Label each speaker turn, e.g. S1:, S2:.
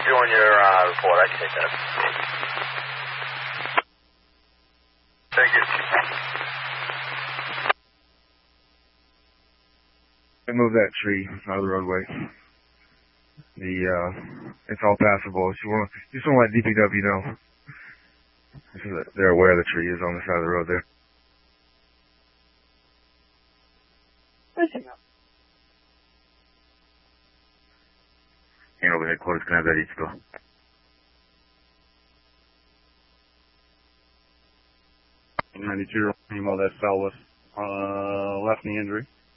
S1: doing your report. I can take that. Thank you.
S2: Move that tree out of the roadway. It's all passable. You just want to let DPW know. So that they're aware the tree is on the side of the road there. Hanover headquarters, can I have that each go?
S3: #92, email that fell with left knee injury.